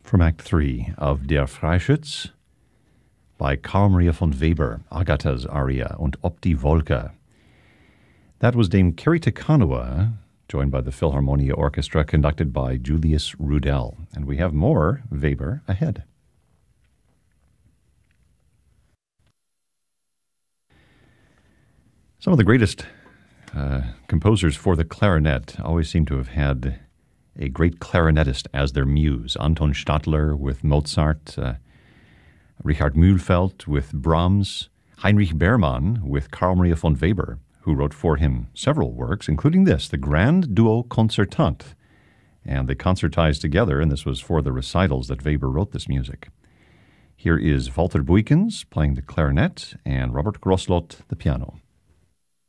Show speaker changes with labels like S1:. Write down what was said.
S1: From Act 3 of Der Freischütz by Carl Maria von Weber, Agatha's aria und Ob die Wolke. That was Dame Carrie Takanawa, joined by the Philharmonia Orchestra, conducted by Julius Rudel. And we have more Weber ahead. Some of the greatest composers for the clarinet always seem to have had a great clarinetist as their muse. Anton Stadler with Mozart, Richard Mühlfeld with Brahms, Heinrich Berman with Carl Maria von Weber, who wrote for him several works, including this, the Grand Duo Concertant. And they concertized together, and this was for the recitals that Weber wrote this music. Here is Walter Buykens playing the clarinet and Robert Grosslot the piano.